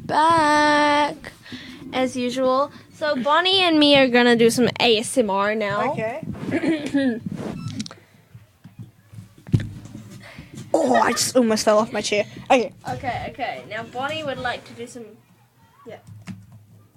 back as usual. So Bonnie and me are gonna do some ASMR now. Okay. Oh, I just almost fell off my chair. Okay. Okay. Now Bonnie would like to do some. Yeah.